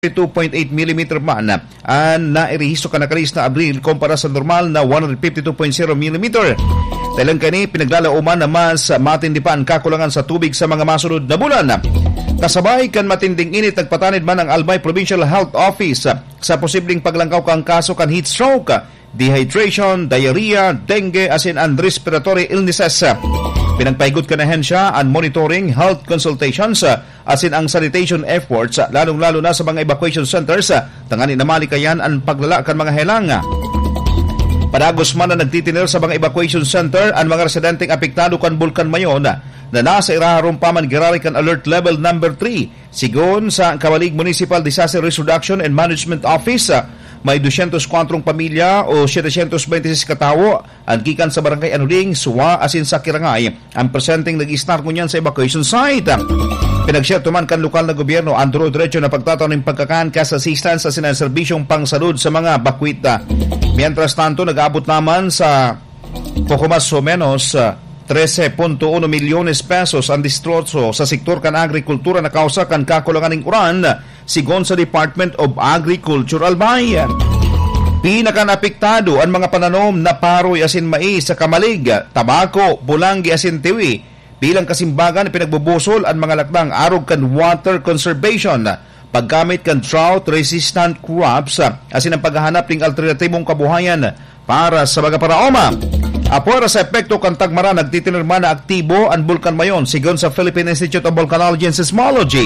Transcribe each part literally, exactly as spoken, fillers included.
two point eight millimeter man ang nairehistro kanakalis na Abril kumpara sa normal na one hundred fifty-two point zero millimeter. Dalang kani pinaglalauman na mas matindi pa ang kakulangan sa tubig sa mga masunod na bulan. Kasabay kan matinding init nagpatanid man ang Albay Provincial Health Office sa posibleng paglangkaw kang kaso kan heat stroke, dehydration, diarrhea, dengue asin and respiratory illnesses. Pinagpahigot ka na hensya ang monitoring, health consultations asin ang sanitation efforts lalong-lalo na sa mga evacuation centers tangani na malikayan ang paglala kan mga helang. Padagos man na nagtitinir sa mga evacuation center ang mga residenteng apektado kan Bulkan Mayon na nasa iraharom pa man girari kan alert level number three. Sigon sa Kawalig Municipal Disaster Risk Reduction and Management Office, may two hundred four pamilya o seven hundred twenty-six katawo ang gikan sa barangay Anuling, Suwa asin sa Kirangay ang presenteng nag-start ngunyan sa evacuation site. Pinag-share tuman kan lokal na gobyerno ang duro-diretso na pagtataw ng pagkakaan kas assistance sa sinaserbisyong pangsalud sa mga bakwita. Mientras tanto, nag-abot naman sa poco mas o menos thirteen point one milyones pesos ang distroso sa sektor kan agrikultura na kausa kan kakulangan ng uran sigon sa Department of Agriculture Albay. Pinakanapektado ang mga pananom na paroy asin mais sa Kamalig, tabako, bulanggi asin tiwi. Bilang kasimbagan pinagbubusol ang mga lakdang arog kan water conservation, paggamit kan drought-resistant crops asin ang paghahanap ng alternatibong kabuhayan para sa mga paraoma. Apora sa epekto kan tagmara nagtitinirma na aktibo ang Bulkan Mayon sigon sa Philippine Institute of Volcanology and Seismology.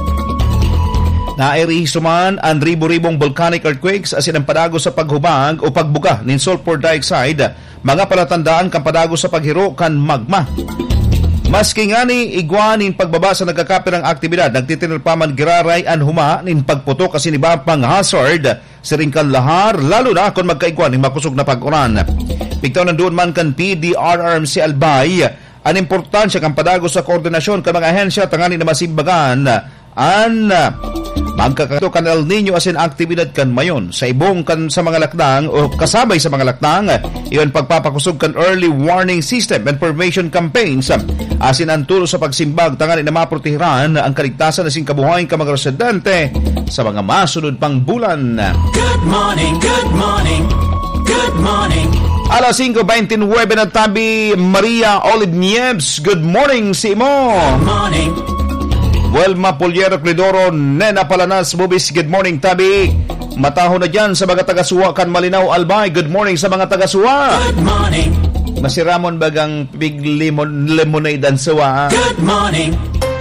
Nairehistro man ang ribo-ribong volcanic earthquakes asin ang padago sa paghubag o pagbuga ng sulfur dioxide, mga palatandaan kan padago sa paghiro kan magma. Maski nga ni igwanin pagbaba sa nagkakapirang aktibidad, nagtitinir pa man giraray an huma nin pagputok kasi ni pang hazard sa ringkan lahar, lalo na kung magkaigwan ng makusog na pag-uran. Pigtaw nandoon man kan P D R R M C Albay, ang importansya kan padago sa koordinasyon kan mga ahensya tangani na masimbagan an magkakato kan El Nino asin aktibidad kan mayon sa ibong kan sa mga lakdang o kasabay sa mga lakdang iyon pagpapakusog kan early warning system and information campaigns asin ang tulo sa pagsimbag tangani na maprotehiran ang kaligtasan asin kabuhayan ka mga residente sa mga masunod pang bulan. Good morning, good morning, good morning. Alas five twenty-nine na tabi Maria Olive Nieves. Good morning si mo. Good morning. Welma Poliero Credoro, Nena Palanas Bubis, good morning tabi. Mataho na dyan sa mga taga-Suwa kan Malinaw Albay. Good morning sa mga taga-Suwa. Good morning. Masiramon bagang big lemon, lemonade and suwa. Good morning.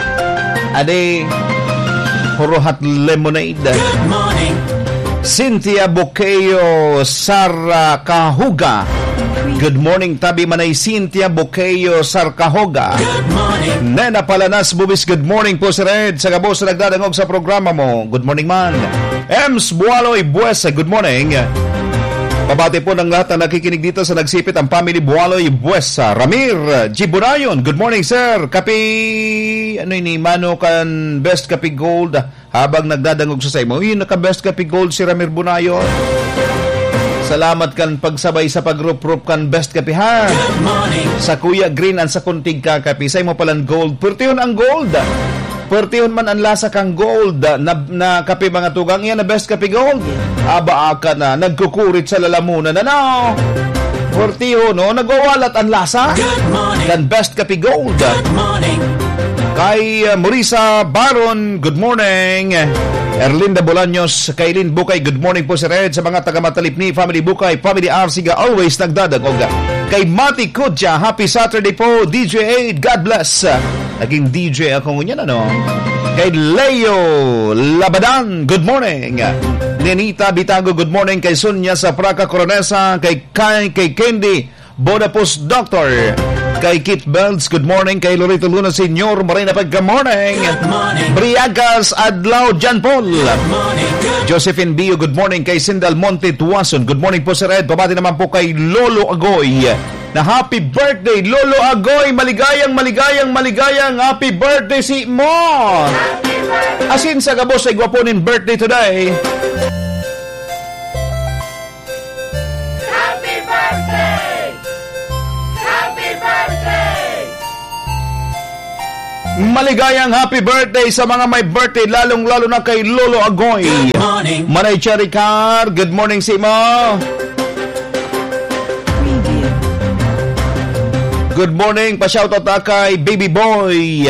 Ade Horohat lemonade. Good morning. Cynthia Boqueyo Sara Kahuga. Good morning tabi manay Cynthia Boqueyo Sarcahoga. Good morning. Nena Palanas Bubis, good morning po si Red sa gabos na nagdadangog sa programa mo. Good morning man. Ems Bualoy Buesa, good morning. Pabati po ng lahat na nakikinig dito sa nagsipit ang family Bualoy Buesa. Ramir Gibunayon, good morning sir. Kapi ano ini mano kan best kapi gold habang nagdadangog sa say mo. Yun naka best kapi gold si Ramir Bunayon. Salamat kan pagsabay sa pagrup-rup kan best kapi ha. Good morning. Sa Kuya Green ang sa kuntig ka kapi. Say mo palang gold. Pertihon ang gold. Pertihon man ang lasa kang gold na, na kapi mga tugang yan na best kapi gold. Aba ka na. Nagkukurit sa lalamunan na no. Pertihon no. Nagwawalat ang lasa. Good morning. Kan best kapi gold. Good morning. Kay uh, Marisa Baron, good morning. Erlinda Bolaños, kay Lynn Bukay, good morning po si Red. Sa mga taga-Matalipni, Family Bukay, Family Arsiga, always nagdadagog. Kay Mati Kutya, happy Saturday po, D J Aid, God bless. Naging D J ako ngunyan, ano? Kay Leo Labadan, good morning. Nenita Bitago, good morning. Kay Sonia Sapraca Coronesa, kay, kay, kay Candy Bodapos Doctor. Kay Kit Bells, good morning. Kay Lorito Luna Senior Morena Pag, good morning. Good morning. Briagas Adlaw Jan Paul. Good morning. Good. Josephine Bio, good morning. Kay Sindal Monte Tuwason, good morning po si Red. Pabati naman po kay Lolo Agoy na happy birthday. Lolo Agoy, maligayang, maligayang, maligayang happy birthday si mo. Happy birthday. Asin sa gabos ay gwaponin birthday today. Happy birthday. Happy birthday. Maligayang happy birthday sa mga may birthday, lalong-lalo na kay Lolo Agoy. Good morning. Manay Charicar, good morning si mo. Good morning, pa-shoutout na kay Baby Boy.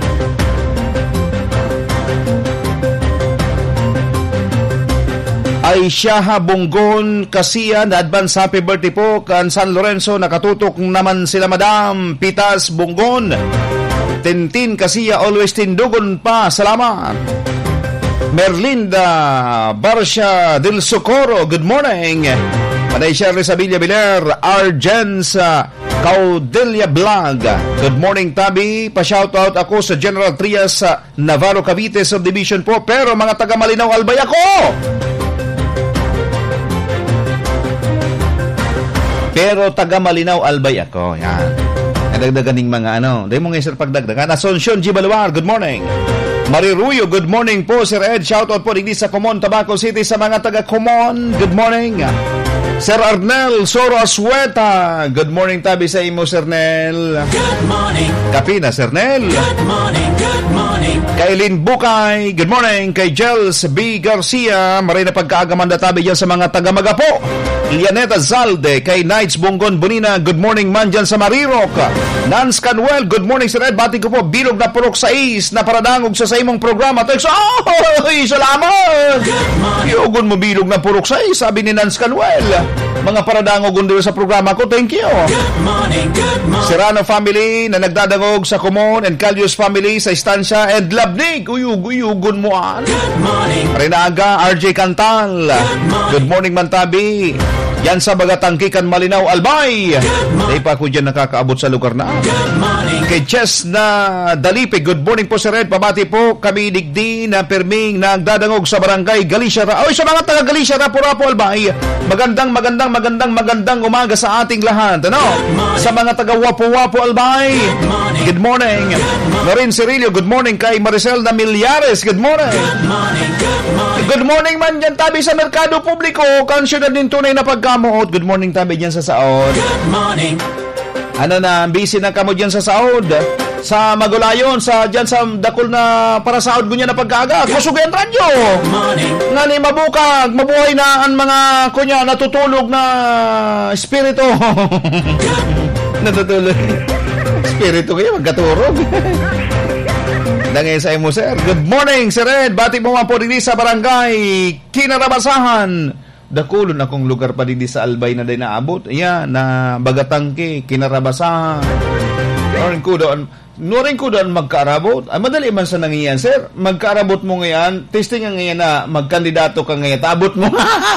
Ay Siyaha Bonggon Kasiya, na advance happy birthday po kan San Lorenzo. Nakatutok naman sila Madam Pitas Bonggon. Tintin Kasiya, always tindugon pa, salamat. Merlinda Barcia del Socorro, good morning. Panay Shirley Sabilla Biler, Argens Caudelia Blag, good morning Tabi. Pa-shoutout ako sa General Trias sa Navarro Cavite Subdivision po, pero mga taga Malinaw Albay ako. Pero taga Malinaw Albay ako. Yan. Nadagdaganing mga ano. Dahil mo nga sir pagdagdagan. Asuncion G. Baluar, good morning. Mariruyo, good morning po Sir Ed. Shoutout po digdi sa Comon, Tabaco City sa mga taga Comon. Good morning. Sir Arnel Soro Asweta, good morning Tabi sa imo Sir Nel. Good morning. Kapina Sir Nel. Good morning. Good morning. Kay Lynn Bukay, good morning. Kay Jels B. Garcia, maray na pagkaagamanda Tabi dyan sa mga taga Magapo. Lianeta Zalde, kay Knights Bonggon Bonina, good morning man dyan sa Marirok. Nance Canwell, good morning Sir Ed. Bati ko po, bilog na purok sa is na paradangog sa sa imong programa. Thanks, oh, salamat. Yugon mo bilog na purok sa is, sabi ni Nance Canwell. Mga paradangog doon sa programa ko, thank you. Good morning, good morning. Serrano family na nagdadangog sa Comon, and Calios family sa Estancia, and Labnig, uyug-uyugon mo an. Good morning. Renaga, R J Cantal, good morning Mantabi. Yan sa Bagatangkikan Malinaw Albay. Di pa ako dyan nakakaabot sa lugar na. Good morning. Kay Chess na Dalipe, good morning po Sir Ed. Pabati po kami digdi na perming nagdadangog sa barangay Galicia Ra. Oy, sa mga taga Galicia Ra, Purapo Albay. Magandang, magandang, magandang, magandang umaga sa ating lahat. Ano? Sa mga taga Wapo-Wapo Albay. Good morning. Norin Cirillo, good morning. Kay Maricel na Millares, good morning. Good morning, good morning. Good morning man dyan Tabi sa Merkado Publiko. Kansyon na din tunay na pagkamuot. Good morning Tabi dyan sa Saod. Good morning. Ano na, busy na kamo dyan sa Saod. Sa Magulayon, sa dyan sa dakol na para Saod gunya na pagkaga. Kusugan radyo. Good morning. Nga ni mabukag, mabuhay na ang mga kunya natutulog na espiritu. Natutulog. Espiritu kayo, magkaturog. Dangay sa imo sir. Good morning Sir Ed. Bati mo mga po rin sa barangay Kinarabasahan. Dakulon akong lugar pa din sa Albay na din naabot. Ayan, na Bagatangki, Kinarabasahan. Norin ko doon, norin ko doon magkaarabot. Ay, madali man sa nangiyan, sir. Magkaarabot mo ngayon, testing nga ngayon na magkandidato ka ngayon. Abot mo.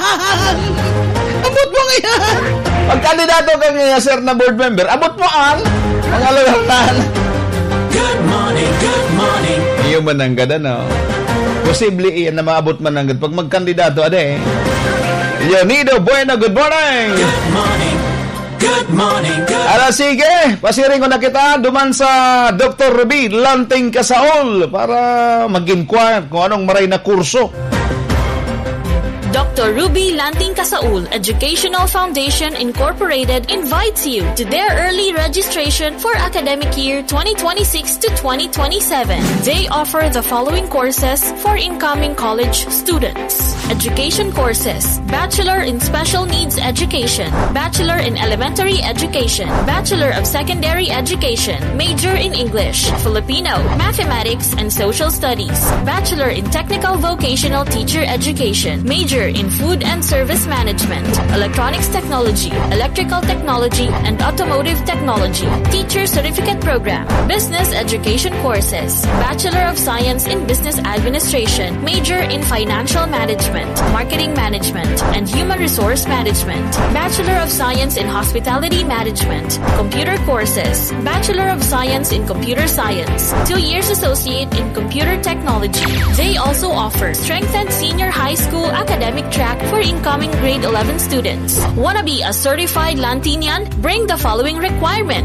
Abot mo ngayon. Magkandidato ka ngayon, sir, na board member. Abot mo ang ang alalahan. Good morning, good morning. Iyo man ang gada, no? Posible iyan na maabot man ang gada. Pag magkandidato, ade. Leonido Bueno, good morning. Good morning. Good morning, good. Ala, sige, pasiring ko na kita duman sa Doctor Ruby Lanting Kasaol para mag-inquire kung anong maray na kurso. Doctor Ruby Lanting Kasaul Educational Foundation Incorporated invites you to their early registration for academic year twenty twenty-six to twenty twenty-seven. They offer the following courses for incoming college students. Education courses: Bachelor in Special Needs Education, Bachelor in Elementary Education, Bachelor of Secondary Education, Major in English, Filipino, Mathematics, and Social Studies, Bachelor in Technical Vocational Teacher Education, Major in Food and Service Management, Electronics Technology, Electrical Technology, and Automotive Technology, Teacher Certificate Program, Business Education Courses, Bachelor of Science in Business Administration, Major in Financial Management, Marketing Management, and Human Resource Management, Bachelor of Science in Hospitality Management, Computer Courses, Bachelor of Science in Computer Science, two years Associate in Computer Technology. They also offer strengthened senior high school academic track for incoming grade eleven students. Wanna be a certified Lantinian? Bring the following requirements: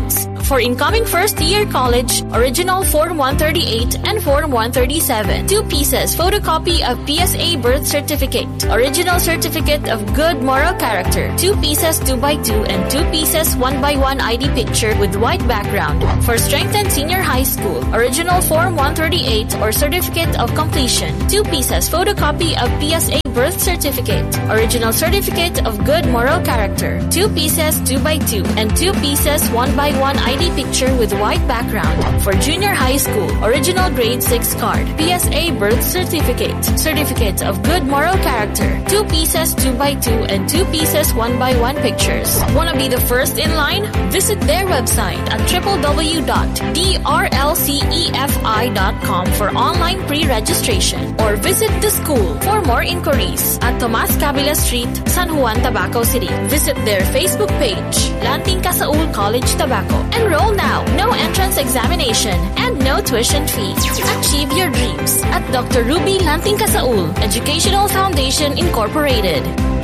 For incoming first-year college, original Form one thirty-eight and Form one thirty-seven. Two pieces photocopy of P S A birth certificate. Original certificate of good moral character. Two pieces two by two and two pieces one by one I D picture with white background. For strengthened senior high school, original Form one thirty-eight or certificate of completion. Two pieces photocopy of P S A birth certificate. Original certificate of good moral character. Two pieces two by two and two pieces one by one I D picture with white background. For junior high school, original grade six card. P S A birth certificate. Certificate of good moral character. Two pieces two by two and two pieces one by one pictures. Wanna be the first in line? Visit their website at w w w dot d r l c e f i dot com for online pre-registration or visit the school for more inquiries at Tomas Cabila Street, San Juan, Tabaco City. Visit their Facebook page, Lanting Casaul College Tabaco. Enroll now, no entrance examination and no tuition fees. Achieve your dreams at Doctor Ruby Lanting Casaul Educational Foundation Incorporated.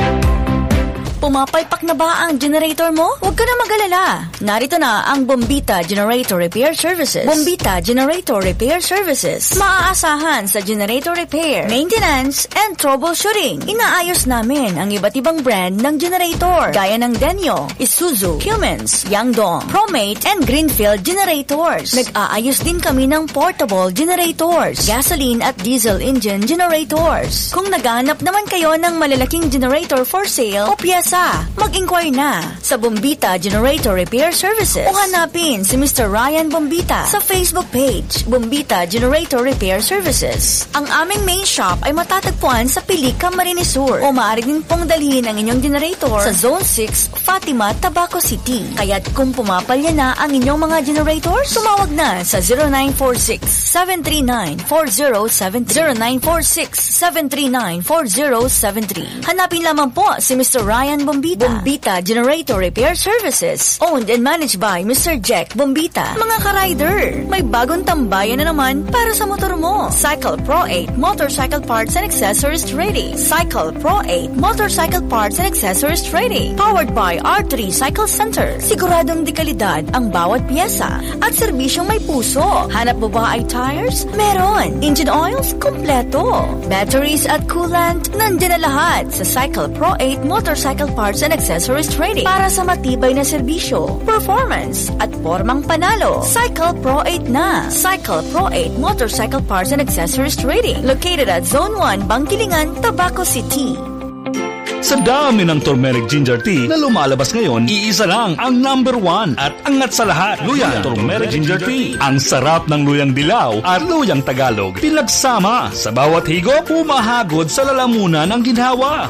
Pumapalpak na ba ang generator mo? Huwag ka na mag-alala. Narito na ang Bombita Generator Repair Services. Bombita Generator Repair Services. Maaasahan sa generator repair, maintenance, and troubleshooting. Inaayos namin ang iba't ibang brand ng generator gaya ng Denyo, Isuzu, Cummins, Yangdong, Promate, and Greenfield generators. Nag-aayos din kami ng portable generators, gasoline at diesel engine generators. Kung naghahanap naman kayo ng malalaking generator for sale o piyesa, mag-inquire na sa Bombita Generator Repair Services o hanapin si Mister Ryan Bombita sa Facebook page, Bombita Generator Repair Services. Ang aming main shop ay matatagpuan sa Pilica, Camarines Sur o maaari din pong dalhin ang inyong generator sa Zone six, Fatima, Tabaco City. Kaya't kung pumapalya na ang inyong mga generators, tumawag na sa zero nine four six, seven three nine, four zero seven three zero nine four six, seven three nine, four zero seven three. Hanapin lamang po si Mister Ryan Bombita. Bombita Generator Repair Services. Owned and managed by Mister Jack Bombita. Mga ka-rider, may bagong tambayan na naman para sa motor mo. Cycle Pro eight Motorcycle Parts and Accessories Trading. Cycle Pro eight Motorcycle Parts and Accessories Trading. Powered by R three Cycle Center. Siguradong di kalidad ang bawat piyesa at serbisyong may puso. Hanap mo ba ay tires? Meron. Engine oils? Kompleto. Batteries at coolant? Nandiyan na lahat sa Cycle Pro eight Motorcycle Parts and Accessories Trading para sa matibay na serbisyo, performance, at formang panalo. Cycle Pro eight na. Cycle Pro eight Motorcycle Parts and Accessories Trading. Located at Zone one, Bangkilingan, Tabaco City. Sa dami ng turmeric ginger tea na lumalabas ngayon, iisa lang ang number one at angat sa lahat. Luyan Turmeric Ginger Tea. Ang sarap ng luyang dilaw at luyang Tagalog. Pinagsama sa bawat higop, pumahagod sa lalamunan ng ginhawa.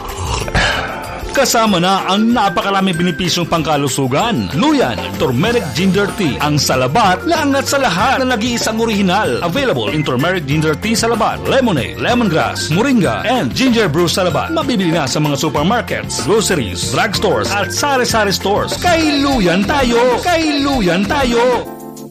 Kasama na ang napakaraming benepisyong pangkalusugan. Luyan Turmeric Ginger Tea. Ang salabat na angat sa lahat na nag-iisang orihinal. Available in Turmeric Ginger Tea Salabat, Lemonade, Lemongrass, Moringa, and Ginger Brew Salabat. Mabibili na sa mga supermarkets, groceries, drugstores, at sari-sari stores. Kay Luyan tayo! Kay Luyan tayo!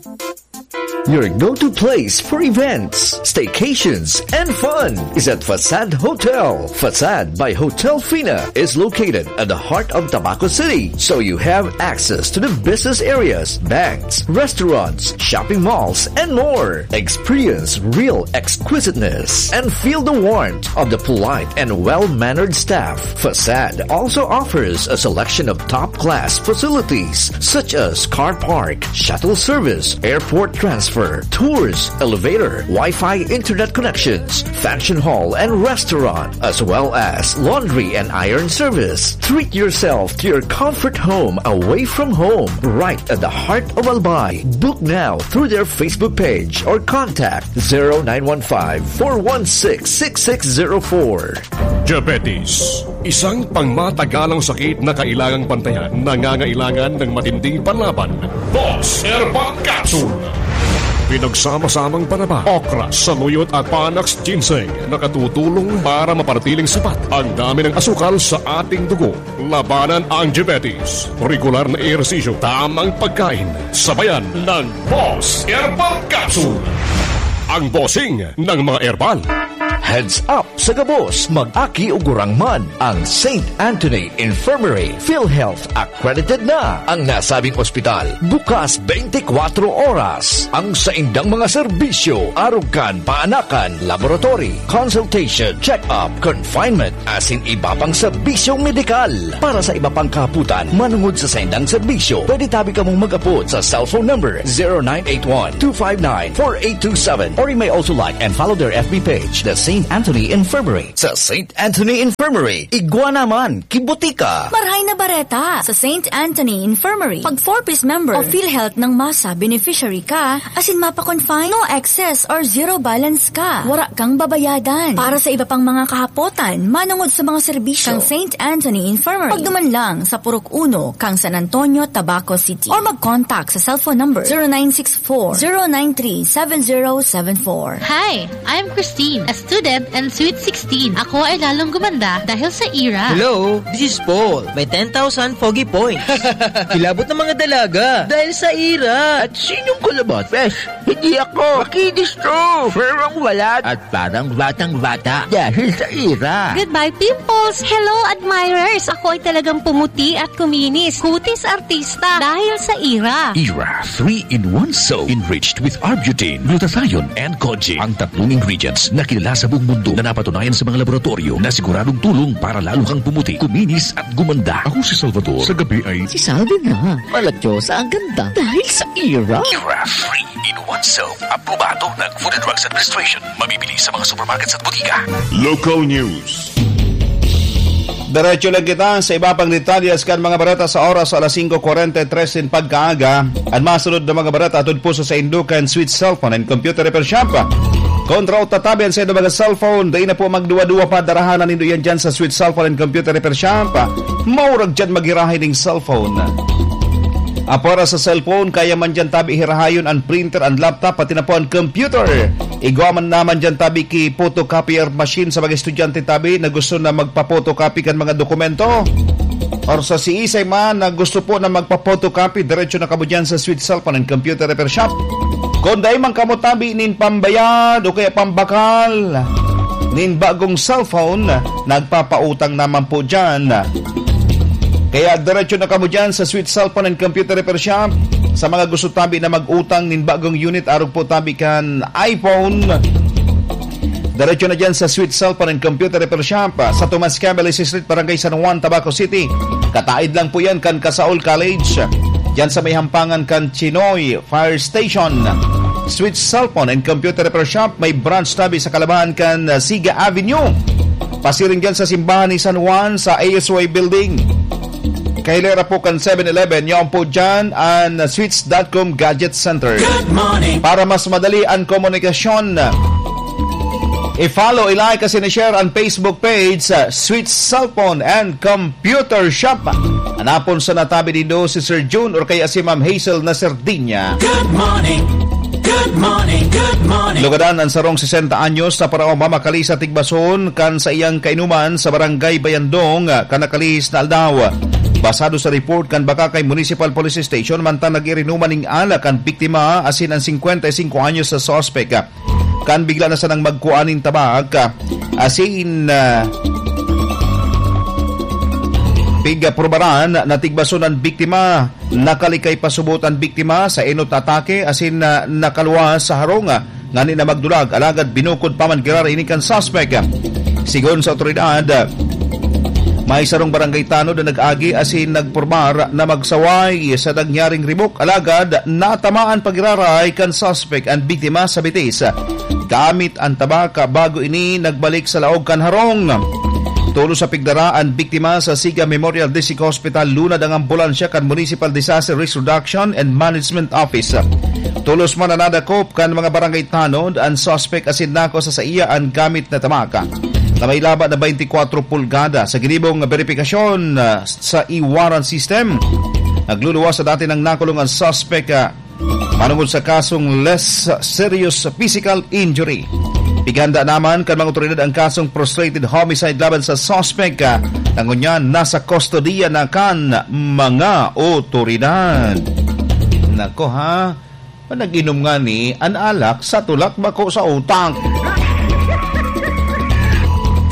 Your go-to place for events, staycations, and fun is at Facade Hotel. Facade by Hotel Fina is located at the heart of Tabaco City, so you have access to the business areas, banks, restaurants, shopping malls, and more. Experience real exquisiteness and feel the warmth of the polite and well-mannered staff. Facade also offers a selection of top-class facilities such as car park, shuttle service, airport transfer, tours, elevator, Wi-Fi internet connections, function hall and restaurant, as well as laundry and iron service. Treat yourself to your comfort home away from home, right at the heart of Albay. Book now through their Facebook page or contact zero nine one five, four one six, six six zero four. Diabetes, isang pangmatagalang sakit na kailangang bantayan, nangangailangan ng matinding panlaban. Boss Herbal Capsule. Pinagsama-samang panaba, okra, saluyot at panax ginseng nakatutulong para maparatiling sapat ang dami ng asukal sa ating dugo. Labanan ang diabetes. Regular na ehersisyo, tamang pagkain, sabayan ng Boss Herbal Capsule. Ang bossing ng mga herbal. Heads up sa gabos, mag-aki ugurang man ang Saint Anthony Infirmary PhilHealth accredited na ang nasabing ospital. Bukas twenty-four oras. Ang saindang mga serbisyo, arugan, paanakan, laboratory, consultation, check-up, confinement, asin iba pang serbisyong medikal. Para sa iba pang kaputan, manungod sa saindang serbisyo, pwede tabi ka mong mag-apod sa cellphone number zero nine eight one, two five nine, four eight two seven or you may also like and follow their F B page, the Saint Anthony Infirmary. Sa Saint Anthony Infirmary, igwa naman, kibutika. Marhay na bareta sa Saint Anthony Infirmary. Pag four-piece member o PhilHealth ng masa beneficiary ka, asin mapa-confine, no excess or zero balance ka, wala kang babayadan. Para sa iba pang mga kahapotan, manungod sa mga serbisyo ng Saint Anthony Infirmary. Pagduman lang sa Purok Uno, kang San Antonio, Tabaco City. Or mag-contact sa cellphone number zero nine six four, zero nine three, seven zero seven four. Hi, I'm Christine, a student and sweet sixteen. Ako ay lalong gumanda dahil sa I R A. Hello, this is Paul. May ten thousand foggy points. Kilabot ng mga dalaga dahil sa I R A. At sinong kulabot? Bes, hindi ako. Makinis to. Ferong walat. At parang batang-bata dahil sa I R A. Goodbye, pimples. Hello, admirers. Ako ay talagang pumuti at kuminis. Kutis artista dahil sa I R A. I R A three in one soap enriched with Arbutin, glutathione, and Koji. Ang tatlong ingredients na kilala sa buong mundo na napatunayan sa mga laboratorio na siguradong tulong para lalo kang pumuti, kuminis at gumanda. Ako si Salvador. Sa gabi ay... Si Salvi nga. Malatyosa ang ganda dahil sa I R A. I R A three in one soap. Aprobado ng Food and Drugs Administration. Mabibili sa mga supermarkets at butika. Local news. Diretso lang kita sa iba pang detalyas kan mga barata sa oras alas five forty-three in pagkaaga. At masunod na mga barata atod po sa Indukan Sweet Cellphone and Computer Repair Shop. Kontra o tatabian sa ito mga cellphone, dahil na po magduwa-duwa pa darahanan nindo yan dyan sa Sweet Cellphone and Computer Repair Shop. Maurag dyan magirahay ng cellphone. Apara sa cellphone, kaya man dyan tabi hirahayon ang printer, ang laptop, pati na po ang computer. Igwa man naman dyan tabi ki photocopier machine sa mga estudyante tabi na gusto na magpa-photocopy kan mga dokumento. Or sa si Isay man na gusto po na magpa-photocopy, diretso na kamo dyan sa Sweet Cellphone and Computer Repair Shop. Kung dahil man kamo tabi nin pambayad o kaya pambakal, nin bagong cellphone, nagpapautang naman po dyan. Kaya diretso na kamo dyan sa Sweet Cellphone and Computer Repair Shop. Sa mga gusto tabi na mag-utang nin bagong unit, arog po tabi kan iPhone, diretso na dyan sa Sweet Cellphone and Computer Repair Shop sa Tomas Cabeles Street, Barangay San Juan, Tabaco City. Kataid lang po yan kan Kasaul College, dyan sa may hampangan kan Chinoy Fire Station. Sweet Cellphone and Computer Repair Shop, may branch tabi sa Kalabahan kan Siga Avenue. Pasiring dyan sa simbahan ni San Juan sa A S Y Building. Kailera po kan seven eleven, yung po dyan ang Sweets dot com Gadget Center. Good morning. Para mas madali ang komunikasyon, i-follow, i-like kasi na-share ang Facebook page sa Sweets Cellphone and Computer Shop. Hanapon sa natabi dito si Sir June or kaya si Ma'am Hazel na Sardinia. Good morning. Good morning. Good morning. Lugadan ang sarong sixty anyos sa parao mamakali sa Tigbason kan sa iyang kainuman sa Barangay Bayandong, kanakalis na aldaw. Basado sa report kan Bakakay Municipal Police Station, mantang nag-irinuman ning ala kan biktima asin ang fifty-five anyos sa suspect. Kan bigla na sanang magkuaning tabak asin uh, piga probaran na tigbason ang biktima, nakalikay pasubutan biktima sa enot atake asin uh, nakaluwas sa harong ngani na magdulag alagad binukod pa man girar ini kan suspect. Sigon sa otoridad, may sarong barangay tanod na nag-agi asin nagpormar na magsaway sa nangyaring ribok alagad natamaan pagiraray kan suspect ang biktima sa bitis. Gamit ang tabaka bago ini nagbalik sa laog kan harong. Tulo sa pigdara ang biktima sa Siga Memorial District Hospital, lunad ang ambulansya kan Municipal Disaster Risk Reduction and Management Office. Tulos man na nadakop kan mga barangay tanod ang suspect asin nako sa sa iya ang gamit na tabaka na may laban na twenty-four pulgada. Sa ginibong verifikasyon uh, sa e-warrant system, nagluluwas sa dati ng nakulong ang suspect uh, manungod sa kasong less serious physical injury. Piganda naman kan mga otoridad ang kasong frustrated homicide laban sa suspect. Uh, Tangunyan, nasa kustodiya na kan mga otoridad. Nako ha, nag-inom nga ni an alak sa tulak bako sa utang.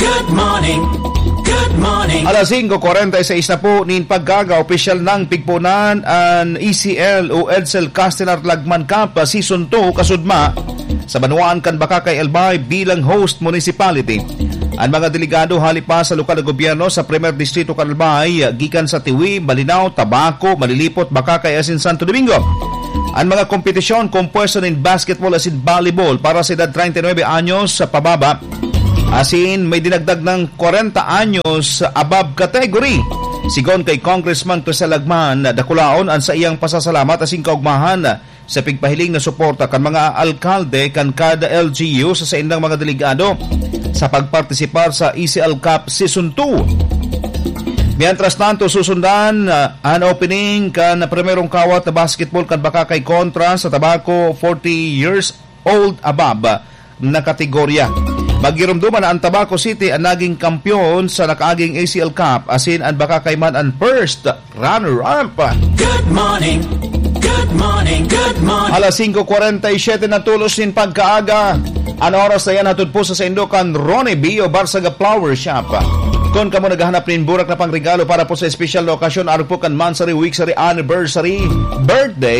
Good morning. Good morning. Alas singko kuwarenta y sais na po nin paggaga opisyal ng pigpunan ang E C L o Edsel Castelar Lagman Cup Season two kasudma sa Banuan kan Bakakay Albay bilang host municipality. Ang mga delegado halipa sa lokal na gobyerno sa Primer Distrito kan Albay gikan sa Tiwi, Malinaw, Tabaco, Malilipot, Bakakay asin Santo Domingo. Ang mga kompetisyon kompuesto ng basketball asin volleyball para sa edad thirty-nine anyos sa pababa. Asin may dinagdag ng forty anyos above category. Sigon kay Congressman Crisel Lagman, dakulaon ang sa iyang pasasalamat asin kaugmahan sa pigpahiling na suporta kan mga alkalde kan kada L G U sa sa indang mga delegado sa pagpartisipar sa E C L Cup Season two. Mientras tanto, susundan uh, ang opening kan primerong kawat na basketball kan Bakakay kontra sa Tabaco forty years old above na kategorya. Magirumduman ang Tabaco City ang naging kampyon sa nakaaging A C L Cup asin ang Bakakay man ang first runner-up. Good morning. Good morning. Good morning. Alas singko kuwarenta y siyete na tulos din pagkaaga. Ang oras na yan hatod po sa Saindokan Ronnie B. o Barsaga Flower Shop. Kung kamo naghahanap rin burak na pangregalo para po sa special okasyon, araw po kan Mansary, Weeksary, Anniversary, Birthday,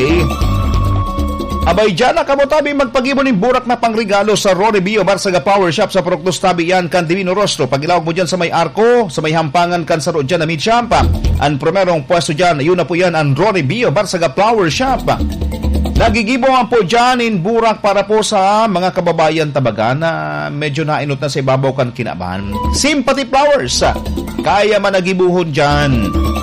abay dyan na kamo tabi magpag-ibon ng burak na pangregalo sa Ronnie B. o Barsaga Flower Shop sa Proctos tabi yan kan Divino Rostro. Pag-ilawag mo dyan sa may arko, sa may hampangan kan sa road dyan na mid-shampa. Ang primerong pwesto dyan, yun na po yan ang Ronnie B. o Barsaga Flower Shop. Nagigibo ang po dyan in burak para po sa mga kababayan tabaga na medyo nainot na sa ibabaw kan kinabahan. Sympathy Flowers, kaya man nagibuhon dyan.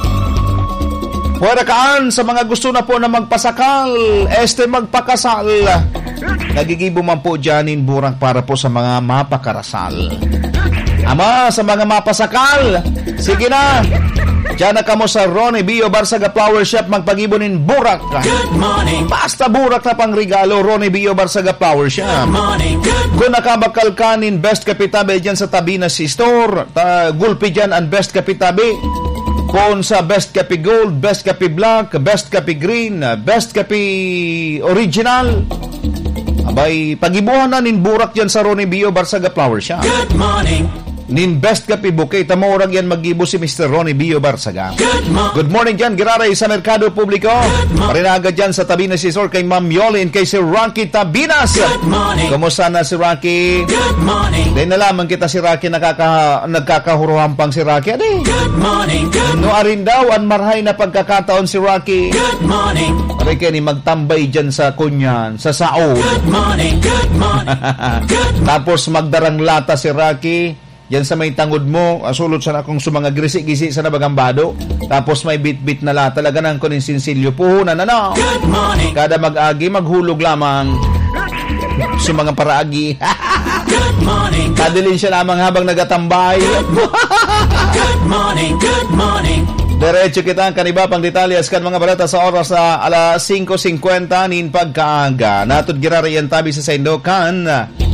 Pwera kaan sa mga gusto na po na magpasakal, este magpakasal. Nagigibo man po dyan in burak para po sa mga mapakarasal. Ama, sa mga mapasakal, sige na. Diyan na kamo sa Ronnie B. o Barsaga Flower Shop magpag-ibonin burak. Good morning. Basta burak na pangregalo, Ronnie B. o Barsaga Flower Shop. Good morning. Good Kung nakabakal ka nin best kapitabi dyan sa tabi na si store, ta, gulpi dyan ang best kapitabi. Kung sa best kapi gold, best kapi black, best kapi green, best kapi original, abay, pag-ibuhan na nin burak dyan sa Ronnie B. o Barsaga Flower Shop. Good morning. Nin best kapi bouquet, tamorag yan mag-ibo si Mister Ronnie B. o Barsaga. Good, mo- Good morning dyan, Giraray sa Merkado Publiko. Parinaga dyan sa tabi na si Sor kay Ma'am Yolin, kay si Rocky Tabinas. Good morning. Kumusta na si Rocky? Good morning. Dahil nalaman kita si Rocky, nakaka, nagkakahuruhampang si Rocky. Adi? Good morning. Good No arin daw, ang marhay na pagkakataon si Rocky. Good morning. Pare ni magtambay dyan sa kunyan, sa saod. Good morning. Good morning. Good Tapos magdarang lata si Rocky. Yan sa may tangod mo, asulot sa akong sumanga gisi-gisi sa nabagambado. Tapos may bit-bit na la, talaga nang kunin sinsilyo. Puhunan na na. Good morning. Kada mag-agi, maghulog lamang. Sumanga paraagi. Good morning. Kadilin siya lamang habang nagatambay. Good morning. Good morning. Diretso kita ang kaniba pang detalyas kan mga balata sa oras sa alas singko singkwenta nin pagkaaga. Natod girarayan tabi sa Saindokan.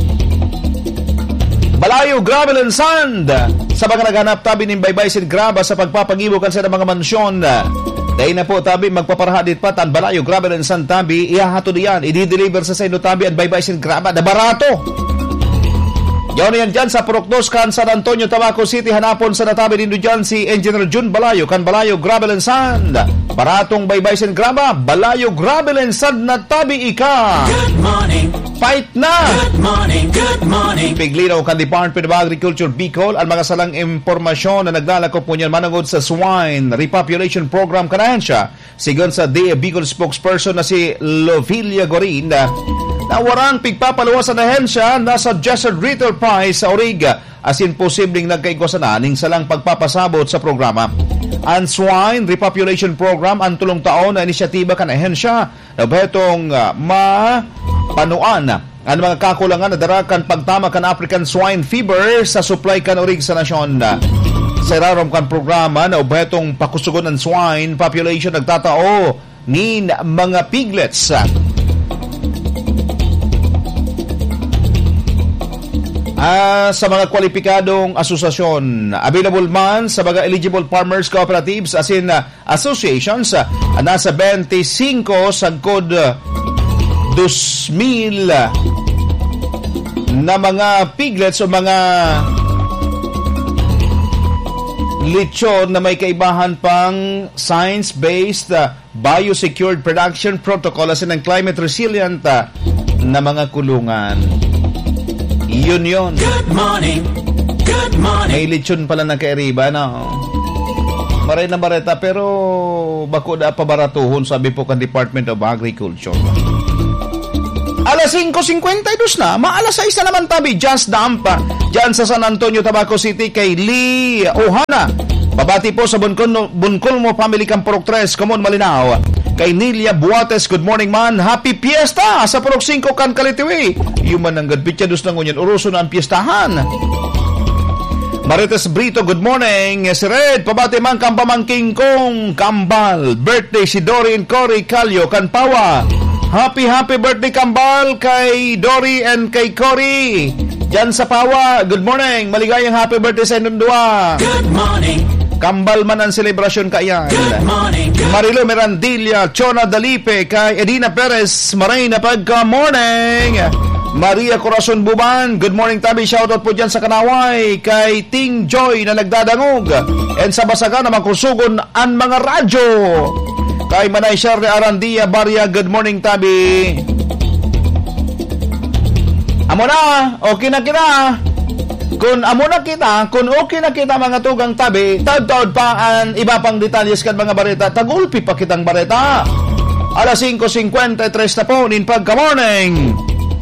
Balayo, Gravel and Sand. Sa mga naghanap tabi ng baybaysin graba sa pagpapagibukan sa mga mansyon. Dahil na po tabi magpaparahadit pa tan Balayo, Gravel and Sand tabi. Ihahato diyan. I-deliver sa Saino tabi ang baybaysin graba na barato. Yun yan dyan sa Proctos kan San Antonio, Tabaco City. Hanapon sa natabi din dyan si Engineer Jun Balayo kan Balayo, Gravel and Sand. Baratong baybaysin graba. Balayo, Gravel and Sand na tabi ika. Good morning. Fight na! Good morning. Good morning. Piglinaw kan Department of Agriculture Bicol ang mga salang impormasyon na naglalako po niyan manangod sa swine repopulation program kanahan siya. Sigon sa D A Bicol spokesperson na si Lovilia Gorin na warang pigpapaluwas sa ahensya na suggested retail price sa origa asin posibleng nagkaigwasan na ning salang pagpapasabot sa programa. Ang swine repopulation program ang tulong taon na inisyatiba kan ahensya na betong uh, ma panuan ang mga kakulangan na darakan pagtama kan African swine fever sa supply kan orig sa nasyon. Sa irarom kan programa na ubetong pakusugon ng swine population nagtatao ni mga piglets. Ah, sa mga kwalipikadong asosasyon, available man sa mga eligible farmers cooperatives as in uh, associations, uh, nasa twenty-five sa code uh, two thousand na mga piglets o mga lechon na may kaibahan pang science-based uh, biosecured production protocol as in ang climate resilient uh, na mga kulungan. Yun yun. Good morning. Good morning. May lechon pala na kairiba, no? Maray na bareta, pero bako na pabaratuhon, sabi po kan Department of Agriculture. Alas five fifty-two na, maalas sais na naman tabi, Just Dump, dyan sa San Antonio, Tabaco City, kay Lee Ohana. Pabati po sa Buncol, Buncol mo Family Camp Purok tres, Common Malinaw. Kay Nilia Buates, good morning man, happy fiesta sa Purok five kan Kalitiwi. Yuman ang gadpitya dus ng unyan, uruso na ang piestahan. Marites Brito, good morning. Si Red, pabati man kang pamangking kong Kambal. Birthday si Dory and Cory Calio, Kanpawa. Happy, happy birthday Kambal kay Dory and kay Cory. Diyan sa Pawa, good morning. Maligayang happy birthday sa inyong dua. Good morning. Kambal man ang selebrasyon kayan. Good morning. Good. Marilo Mirandilla, Chona Dalipe, kay Edina Perez, maray na pagka morning. Maria Corazon Buban, good morning tabi, shoutout po dyan sa Kanaway, kay Ting Joy na nagdadangog, and sa Basaga na magkusugon ang mga radyo. Kay Manay Sherry Arandia Baria, good morning tabi. Amo na, okay na kita. Kung amo na kita, kung okay na kita mga tugang tabi, taod-taod pa ang iba pang detalyes kan mga bareta, tagulpi pa kitang bareta. Alas five fifty-three na po, nin pagka-morning.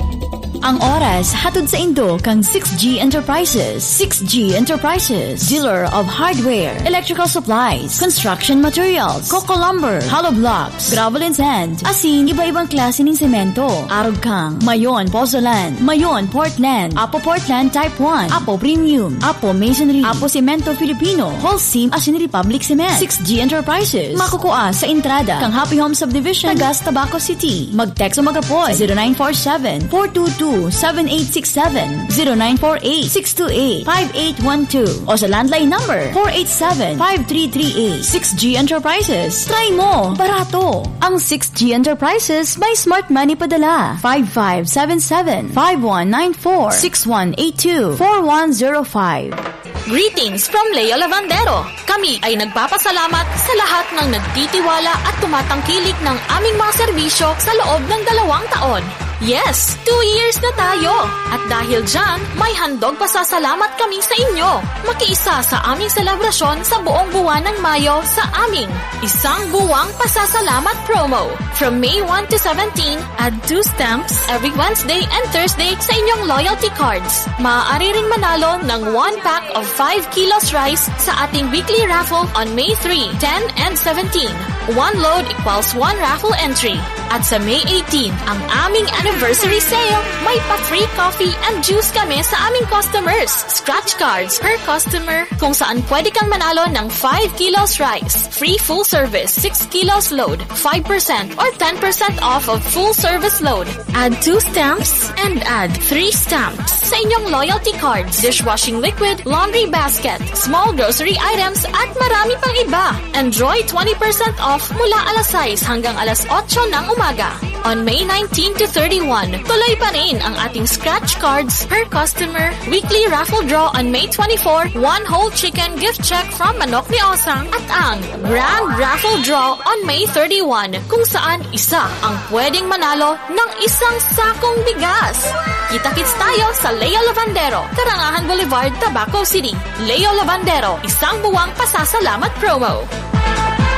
Ang oras hatod sa Indo kang six G Enterprises. six G Enterprises, dealer of hardware, electrical supplies, construction materials, coco lumber, hollow blocks, gravel and sand, asin iba-ibang klase ng semento. Arog kang Mayon Pozzolan, Mayon Portland, Apo Portland Type one, Apo Premium, Apo Masonry, Apo Cemento Filipino, Holcim Asin Republic Cement. six G Enterprises, makukuha sa entrada kang Happy Home Subdivision, Tagas, Tabaco City. Mag-text o mag-apoy zero nine four seven, four two two, seven eight six seven, zero nine four eight, six two eight, five eight one two o sa landline number four eight seven, five three three eight. six G Enterprises. Try mo, barato. Ang six G Enterprises may smart money padala. five five seven seven, five one nine four, six one eight two, four one zero five. Greetings from Leo Lavandero. Kami ay nagpapasalamat sa lahat ng nagtitiwala at tumatangkilik ng aming mga serbisyo sa loob ng dalawang taon. Yes, two years na tayo. At dahil dyan, may handog pasasalamat kami sa inyo. Makiisa sa aming selebrasyon sa buong buwan ng Mayo sa aming Isang Buwang Pasasalamat promo. From May one to seventeen, add two stamps every Wednesday and Thursday sa inyong loyalty cards. Maaari rin manalo ng one pack of five kilos rice sa ating weekly raffle on May three, ten, and seventeen. One load equals one raffle entry. At sa May eighteen, ang aming anniversary sale, may pa-free coffee and juice kami sa aming customers. Scratch cards per customer kung saan pwede kang manalo ng five kilos rice, free full service, six kilos load, five percent or ten percent off of full service load. Add two stamps and add three stamps sa inyong loyalty cards, dishwashing liquid, laundry basket, small grocery items at marami pang iba. Enjoy twenty percent off mula alas sais hanggang alas otso ng umaga. On May nineteen to thirty-one, tuloy pa rin ang ating scratch cards per customer, weekly raffle draw on May twenty-fourth, one whole chicken gift check from Manok ni Osang, at ang grand raffle draw on May thirty-one, kung saan isa ang pwedeng manalo ng isang sakong bigas. Kita-kits tayo sa Leo Lavandero, Karangahan Boulevard, Tabaco City. Leo Lavandero, Isang Buwang Pasasalamat promo.